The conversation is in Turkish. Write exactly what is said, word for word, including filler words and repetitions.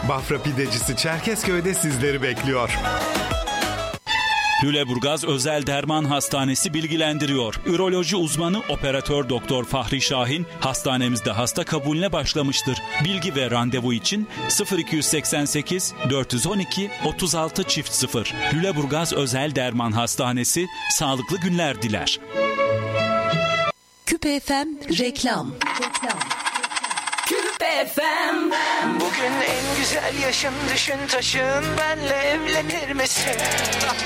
Bafra Pidecisi Çerkezköy'de sizleri bekliyor. Lüleburgaz Özel Derman Hastanesi bilgilendiriyor. Üroloji uzmanı operatör doktor Fahri Şahin hastanemizde hasta kabulüne başlamıştır. Bilgi ve randevu için sıfır iki seksen sekiz dört on iki otuz altı çift sıfır. Lüleburgaz Özel Derman Hastanesi sağlıklı günler diler. Küpe F M reklam. Küpe F M. Bugün en güzel yaşın düşün taşın, benle evlenir misin?